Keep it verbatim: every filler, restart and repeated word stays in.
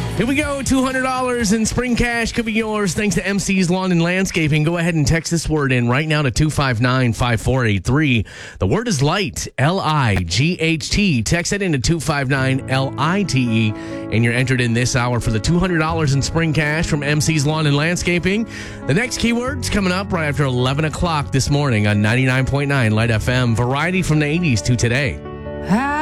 Here we go. two hundred dollars in spring cash could be yours thanks to M C's Lawn and Landscaping. Go ahead and text this word in right now to two five nine, five four eight three. The word is light, L I G H T. Text that into two five nine L I T E, and you're entered in this hour for the two hundred dollars in spring cash from M C's Lawn and Landscaping. The next keyword's coming up right after eleven o'clock this morning on ninety-nine point nine Light F M. Variety from the eighties to today. I